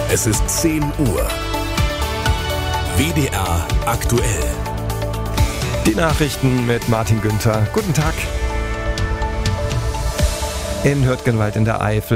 Es ist 10 Uhr. WDR aktuell. Die Nachrichten mit Martin Günther. Guten Tag. In Hürtgenwald in der Eifel